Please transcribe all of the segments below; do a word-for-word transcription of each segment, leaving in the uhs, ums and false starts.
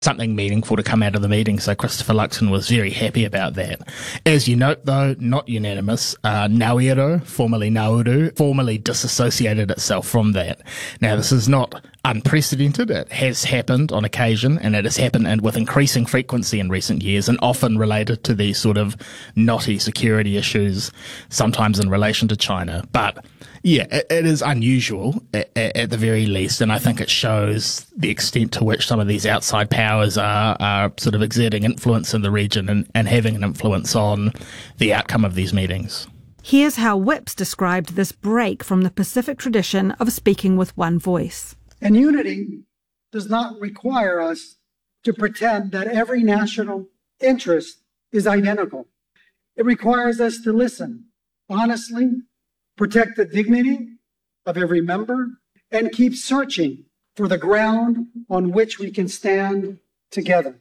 something meaningful to come out of the meeting. So Christopher Luxon was very happy about that. As you note, though, not unanimous. Uh, Nauru, formerly Nauru, formally disassociated itself from that. Now, this is not unprecedented. It has happened on occasion, and it has happened and with increasing frequency in recent years, and often related to these sort of knotty security issues, sometimes in relation to China. But yeah, it, it is unusual at, at the very least, and I think it shows the extent to which some of these outside powers are, are sort of exerting influence in the region and, and having an influence on the outcome of these meetings. Here's how Whipps described this break from the Pacific tradition of speaking with one voice. And unity does not require us to pretend that every national interest is identical. It requires us to listen honestly, protect the dignity of every member, and keep searching for the ground on which we can stand together.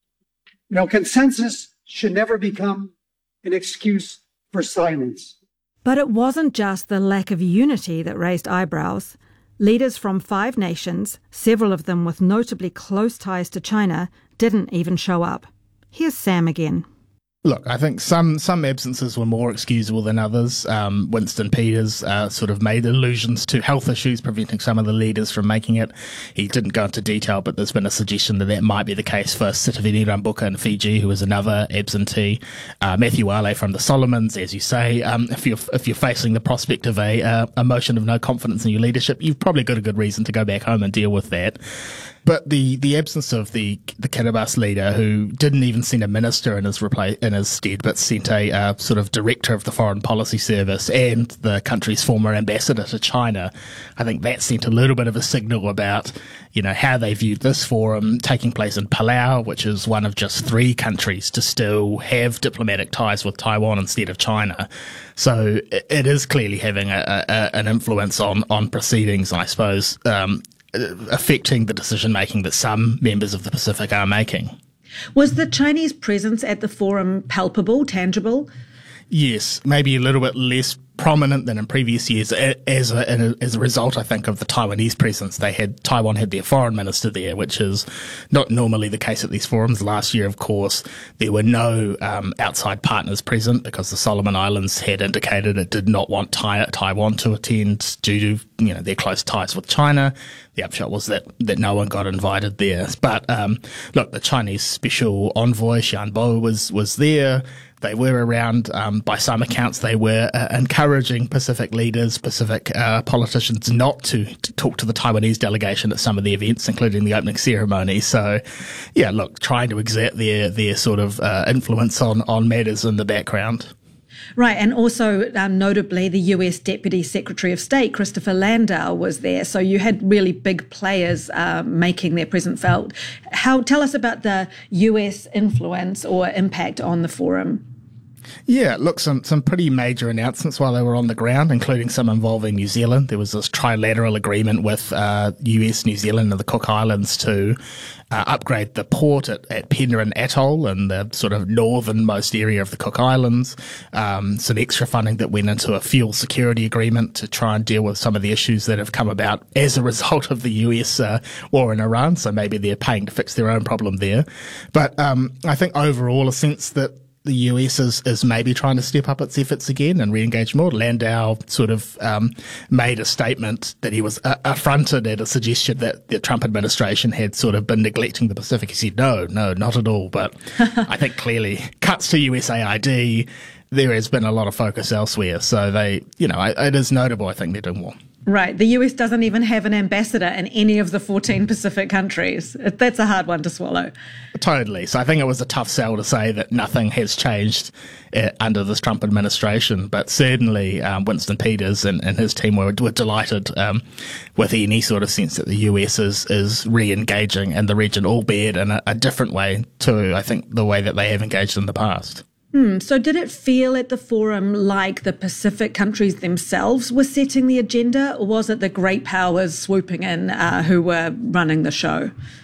You know, consensus should never become an excuse for silence. But it wasn't just the lack of unity that raised eyebrows. Leaders from five nations, several of them with notably close ties to China, didn't even show up. Here's Sam again. Look, I think some, some absences were more excusable than others. Um, Winston Peters uh, sort of made allusions to health issues preventing some of the leaders from making it. He didn't go into detail, but there's been a suggestion that that might be the case for Sitiveni Rambuka in Fiji, who is another absentee. Uh, Matthew Wale from the Solomons, as you say. Um, if you're if you're facing the prospect of a, uh, a motion of no confidence in your leadership, you've probably got a good reason to go back home and deal with that. But the, the absence of the the Kiribati leader, who didn't even send a minister in his repla- in his stead, but sent a uh, sort of director of the Foreign Policy Service and the country's former ambassador to China, I think that sent a little bit of a signal about, you know, how they viewed this forum taking place in Palau, which is one of just three countries to still have diplomatic ties with Taiwan instead of China. So it, it is clearly having a, a, an influence on on proceedings, I suppose. Um, affecting the decision-making that some members of the Pacific are making. Was the Chinese presence at the forum palpable, tangible? Yes, maybe a little bit less prominent than in previous years. As a, as a result, I think, of the Taiwanese presence, they had Taiwan had their foreign minister there, which is not normally the case at these forums. Last year, of course, there were no um, outside partners present because the Solomon Islands had indicated it did not want tai- Taiwan to attend due to, you know, their close ties with China. The upshot was that, that no one got invited there. But um, look, the Chinese special envoy Xian Bo was was there. They were around. Um, by some accounts, they were uh, encouraging Pacific leaders, Pacific uh, politicians, not to, to talk to the Taiwanese delegation at some of the events, including the opening ceremony. So, yeah, look, trying to exert their their sort of uh, influence on on matters in the background. Right, and also um, notably the U S Deputy Secretary of State, Christopher Landau, was there. So you had really big players uh, making their presence felt. How, tell us about the U S influence or impact on the forum. Yeah, look, some, some pretty major announcements while they were on the ground, including some involving New Zealand. There was this trilateral agreement with uh, U S, New Zealand and the Cook Islands to uh, upgrade the port at, at Penrhyn Atoll in the sort of northernmost area of the Cook Islands. Um, some extra funding that went into a fuel security agreement to try and deal with some of the issues that have come about as a result of the U S uh, war in Iran. So maybe they're paying to fix their own problem there. But um, I think overall a sense that the U S is, is maybe trying to step up its efforts again and re-engage more. Landau sort of um, made a statement that he was uh, affronted at a suggestion that the Trump administration had sort of been neglecting the Pacific. He said, no, no, not at all. But I think clearly cuts to U S A I D, there has been a lot of focus elsewhere. So they, you know, it is notable, I think, they're doing more. Right. The U S doesn't even have an ambassador in any of the fourteen Pacific countries. That's a hard one to swallow. Totally. So I think it was a tough sell to say that nothing has changed uh, under this Trump administration. But certainly um, Winston Peters and, and his team were, were delighted um, with any sort of sense that the U S is, is re-engaging in the region, albeit in a, a different way to, I think, the way that they have engaged in the past. Hmm. So did it feel at the forum like the Pacific countries themselves were setting the agenda, or was it the great powers swooping in uh, who were running the show?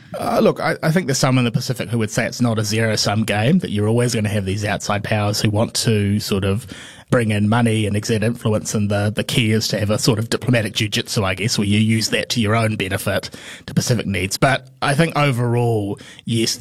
Uh, look, I, I think there's some in the Pacific who would say it's not a zero-sum game, that you're always going to have these outside powers who want to sort of bring in money and exert influence, and the, the key is to have a sort of diplomatic jiu-jitsu, I guess, where you use that to your own benefit, to Pacific needs. But I think overall, yes,